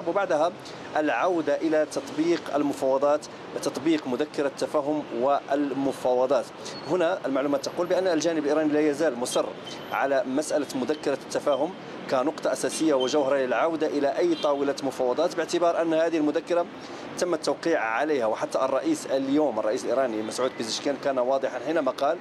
الحرب، وبعدها العودة إلى تطبيق المفاوضات وتطبيق مذكرة التفاهم والمفاوضات. هنا المعلومات تقول بأن الجانب الإيراني لا يزال مصر على مسألة مذكرة التفاهم كنقطة أساسية وجوهرة للعودة إلى أي طاولة مفاوضات، باعتبار أن هذه المذكرة تم التوقيع عليها. وحتى الرئيس اليوم، الرئيس الإيراني مسعود بيزشكيان، كان واضحا حينما قال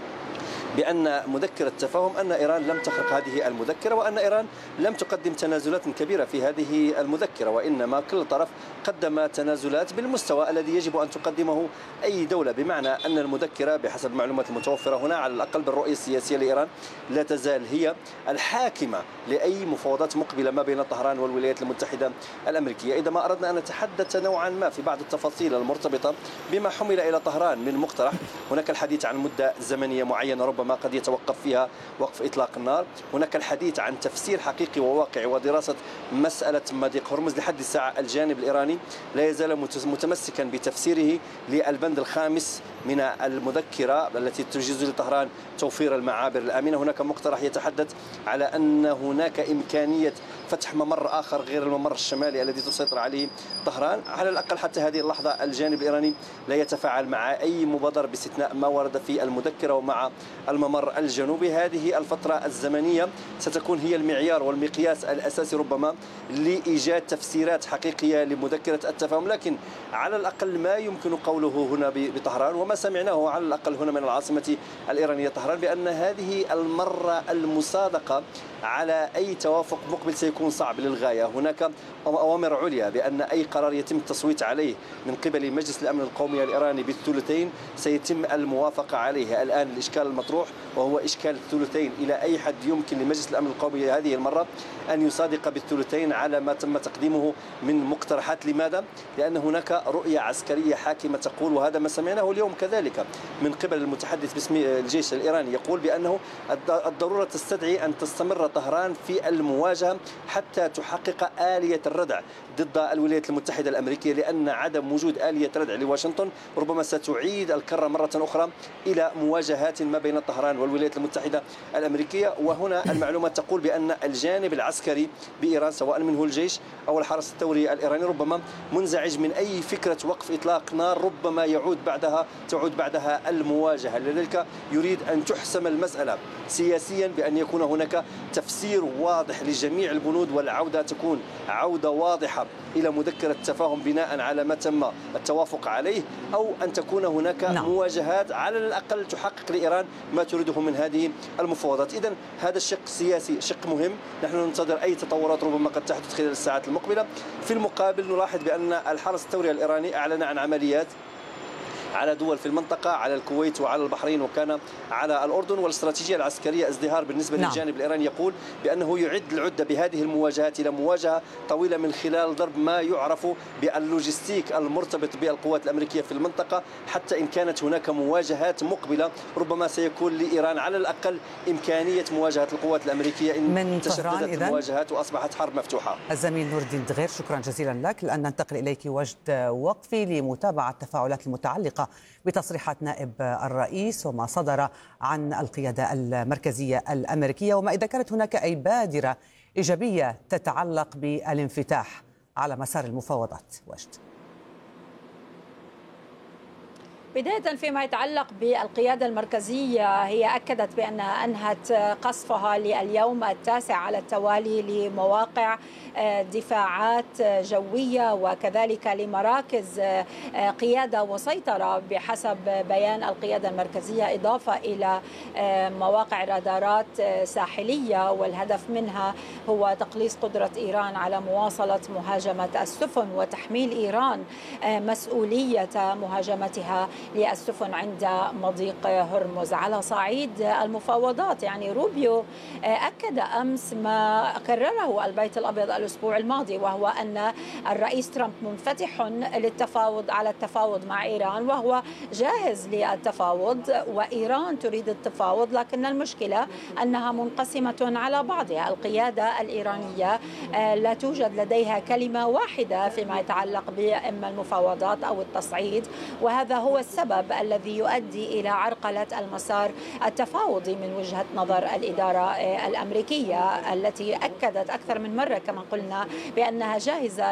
بأن مذكرة التفاهم أن إيران لم تخرق هذه المذكرة، وأن إيران لم تقدم تنازلات كبيرة في هذه المذكرة، وإنما كل طرف قدم تنازلات بالمستوى الذي يجب أن تقدمه أي دولة. بمعنى أن المذكرة بحسب المعلومات المتوفرة هنا على الأقل بالرؤية السياسية لإيران لا تزال هي الحاكمة لأي مفاوضات مقبلة ما بين طهران والولايات المتحدة الأمريكية. إذا ما أردنا أن نتحدث نوعا ما في بعض التفاصيل المرتبطة بما حمل إلى طهران من مقترح، هناك الحديث عن مدة زمنية معينة ربما قد يتوقف فيها وقف إطلاق النار، هناك الحديث عن تفسير حقيقي وواقعي ودراسة مسألة مضيق هرمز. لحد الساعة الجانب الإيراني لا يزال متمسكا بتفسيره للبند الخامس من المذكرة التي تجيز لطهران توفير المعابر الآمنة. هناك مقترح يتحدث على أن هناك إمكانية فتح ممر آخر غير الممر الشمالي الذي تسيطر عليه طهران. على الأقل حتى هذه اللحظة الجانب الإيراني لا يتفاعل مع أي مبادرة باستثناء ما ورد في المذكرة ومع الممر الجنوبي. هذه الفترة الزمنية ستكون هي المعيار والمقياس الأساسي ربما لإيجاد تفسيرات حقيقية لمذكرة التفاهم، لكن على الأقل ما يمكن قوله هنا بطهران وما سمعناه على الأقل هنا من العاصمة الإيرانية طهران بأن هذه المرة المصادقة على أي توافق مقبل سيكون صعب للغاية. هناك أوامر عليا بأن أي قرار يتم التصويت عليه من قبل مجلس الأمن القومي الإيراني بالثلثين سيتم الموافقة عليه. الآن الإشكال المطروح وهو إشكال الثلثين، إلى أي حد يمكن لمجلس الأمن القومي هذه المرة أن يصادق بالثلثين على ما تم تقديمه من مقترحات؟ لماذا؟ لأن هناك رؤية عسكرية حاكمة تقول، وهذا ما سمعناه اليوم كذلك من قبل المتحدث باسم الجيش الإيراني، يقول بأنه الضرورة تستدعي أن تستمر طهران في المواجهة حتى تحقق آلية الردع ضد الولايات المتحدة الأمريكية، لأن عدم وجود آلية ردع لواشنطن ربما ستعيد الكرة مرة أخرى إلى مواجهات ما بين طهران والولايات المتحدة الأمريكية. وهنا المعلومات تقول بأن الجانب العسكري بإيران سواء منه الجيش أو الحرس الثوري الإيراني ربما منزعج من أي فكرة وقف إطلاق نار ربما تعود بعدها المواجهة. لذلك يريد أن تحسم المسألة سياسيا بأن يكون هناك تفسير واضح لجميع البنود، والعودة تكون عودة واضحة إلى مذكرة التفاهم بناء على ما تم التوافق عليه، أو أن تكون هناك مواجهات على الأقل تحقق لإيران ما تريده من هذه المفاوضات. إذن هذا الشق السياسي شق مهم، نحن ننتظر أي تطورات ربما قد تحدث خلال الساعات المقبلة. في المقابل نلاحظ بأن الحرس الثوري الإيراني أعلن عن عمليات على دول في المنطقة، على الكويت وعلى البحرين وكان على الأردن، والاستراتيجية العسكرية ازدهار بالنسبة للجانب الإيراني يقول بأنه يعد العدة بهذه المواجهات إلى مواجهة طويلة من خلال ضرب ما يعرف باللوجستيك المرتبط بالقوات الأمريكية في المنطقة، حتى إن كانت هناك مواجهات مقبلة ربما سيكون لإيران على الأقل إمكانية مواجهة القوات الأمريكية إن تشددت المواجهات وأصبحت حرب مفتوحة. الزميل نور الدين دغير، شكرا جزيلا لك. الآن ننتقل إليك وجد وقفي لمتابعة التفاعلات المتعلقة بتصريحات نائب الرئيس وما صدر عن القيادة المركزية الأمريكية، وما إذا كانت هناك أي بادرة إيجابية تتعلق بالانفتاح على مسار المفاوضات. وجد. بداية فيما يتعلق بالقيادة المركزية، هي أكدت بأنها أنهت قصفها لليوم التاسع على التوالي لمواقع دفاعات جوية وكذلك لمراكز قيادة وسيطرة بحسب بيان القيادة المركزية، إضافة إلى مواقع رادارات ساحلية، والهدف منها هو تقليص قدرة إيران على مواصلة مهاجمة السفن وتحميل إيران مسؤولية مهاجمتها للسفن عند مضيق هرمز. على صعيد المفاوضات، يعني روبيو أكد أمس ما كرره البيت الأبيض الأسبوع الماضي، وهو أن الرئيس ترامب منفتح للتفاوض على التفاوض مع إيران، وهو جاهز للتفاوض، وإيران تريد التفاوض، لكن المشكلة أنها منقسمة على بعضها. القيادة الإيرانية لا توجد لديها كلمة واحدة فيما يتعلق بإما المفاوضات أو التصعيد، وهذا هو السبب الذي يؤدي إلى عرقلة المسار التفاوضي من وجهة نظر الإدارة الأمريكية، التي أكدت أكثر من مرة كما قلنا بأنها جاهزة